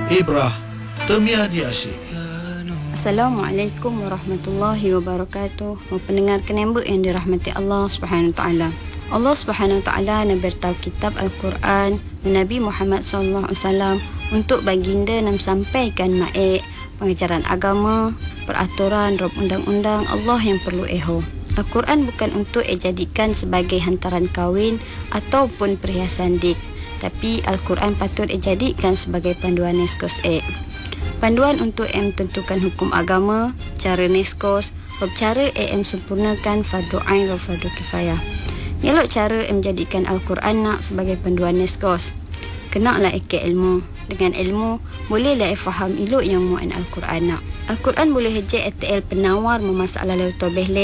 Ibrah Temia di Asyik. Assalamualaikum warahmatullahi wabarakatuh. Pendengar Kenembek yang dirahmati Allah Subhanahu Wa Taala. Allah Subhanahu Wa Taala nak beritahu kitab Al-Quran Nabi Muhammad SAW untuk baginda nak sampaikan maik pengajaran agama, peraturan, undang-undang Allah yang perlu Al-Quran bukan untuk dijadikan sebagai hantaran kahwin ataupun perhiasan dik, tapi Al-Quran patut dijadikan sebagai panduan neskos panduan untuk tentukan hukum agama, cara neskos, cara sempurnakan fardu ain dan fardu kifayah. Elok cara menjadikan Al-Quran nak sebagai panduan neskos. Kenalah ilmu. Dengan ilmu, bolehlah faham elok yang mu'an Al-Quran nak. Al-Quran boleh hejek penawar memasalah lalu tobeh